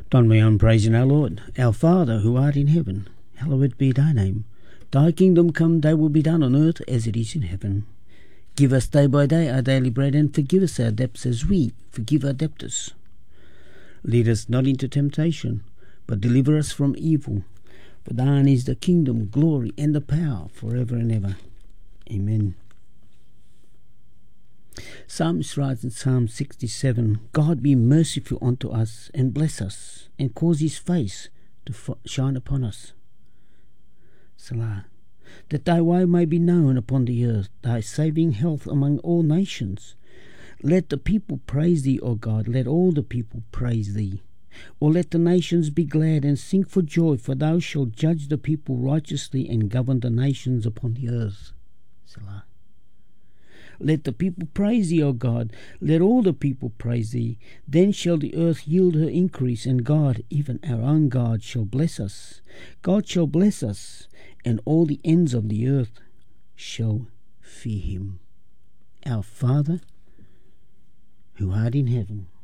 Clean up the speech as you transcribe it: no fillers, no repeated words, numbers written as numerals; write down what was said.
Don we on praising our Lord. Our Father, who art in heaven, hallowed be thy name. Thy kingdom come, thy will be done on earth as it is in heaven. Give us day by day our daily bread, and forgive us our debts as we forgive our debtors. Lead us not into temptation, but deliver us from evil. For thine is the kingdom, glory, and the power, forever and ever. Amen. Psalmist writes in Psalm 67, God be merciful unto us, and bless us, and cause his face to shine upon us. Salah. That thy way may be known upon the earth, thy saving health among all nations. Let the people praise thee, O God, let all the people praise thee. Or let the nations be glad and sing for joy, for thou shalt judge the people righteously and govern the nations upon the earth. Salah. Let the people praise thee, O God, let all the people praise thee. Then shall the earth yield her increase, and God, even our own God, shall bless us. God shall bless us, and all the ends of the earth shall fear him. Our Father, who art in heaven,